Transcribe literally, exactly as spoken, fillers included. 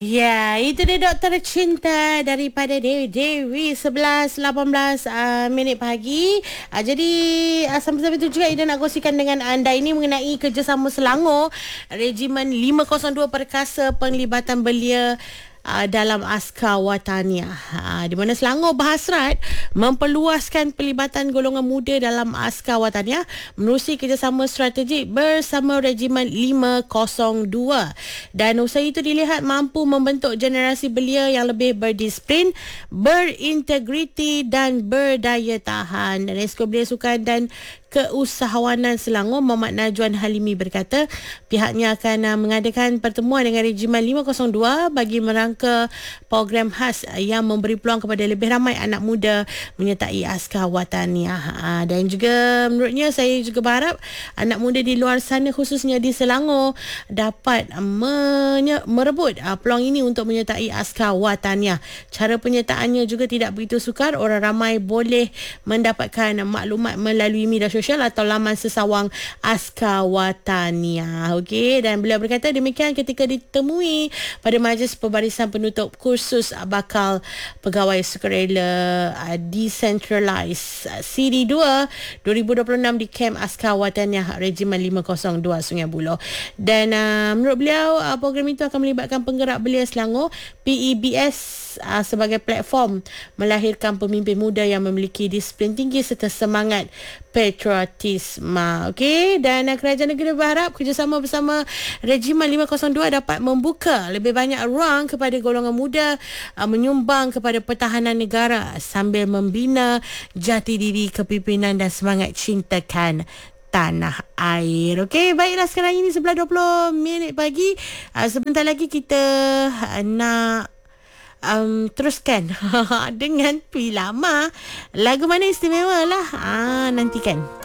Ya, itu dia Doktor Cinta daripada Dewi Dewi sebelas lapan belas uh, minit pagi. Uh, jadi uh, sampai-sampai itu juga Ida nak kongsikan dengan anda ini mengenai kerjasama Selangor Regimen lima kosong dua Perkasa penglibatan belia Uh, dalam Askar Wataniah, uh, di mana Selangor berhasrat memperluaskan pelibatan golongan muda dalam Askar Wataniah menerusi kerjasama strategik bersama Regimen lima kosong dua, dan usaha itu dilihat mampu membentuk generasi belia yang lebih berdisiplin, berintegriti dan berdaya tahan. Dan Esko Belia Sukan dan Keusahawanan Selangor Muhammad Najwan Halimi berkata pihaknya akan uh, mengadakan pertemuan dengan Regimen lima kosong dua bagi merangka program khas yang memberi peluang kepada lebih ramai anak muda menyertai Askar Wataniah. Uh, dan juga menurutnya, saya juga berharap anak muda di luar sana khususnya di Selangor dapat uh, menye- merebut uh, peluang ini untuk menyertai Askar Wataniah. Cara penyertaannya juga tidak begitu sukar. Orang ramai boleh mendapatkan uh, maklumat melalui media sosial atau laman sesawang Askar Wataniah. Okey, dan beliau berkata demikian ketika ditemui pada majlis pembarisan penutup kursus bakal pegawai sukarela uh, Decentralized uh, C D dua dua ribu dua puluh enam di Kem Askar Wataniah Regimen lima kosong dua Sungai Buloh. Dan uh, menurut beliau uh, program itu akan melibatkan penggerak belia Selangor P E B S uh, sebagai platform melahirkan pemimpin muda yang memiliki disiplin tinggi serta semangat patriotisme. Okey, dan uh, kerajaan negeri berharap kerjasama bersama Regimen lima kosong dua dapat membuka lebih banyak ruang kepada golongan muda uh, menyumbang kepada pertahanan negara sambil membina jati diri kepimpinan dan semangat cintakan tanah air. Okey, baiklah, sekarang ini sebelas dua puluh minit pagi. Uh, sebentar lagi kita uh, nak Um, teruskan dengan Pilama. Lagu mana istimewa lah, ah, nantikan.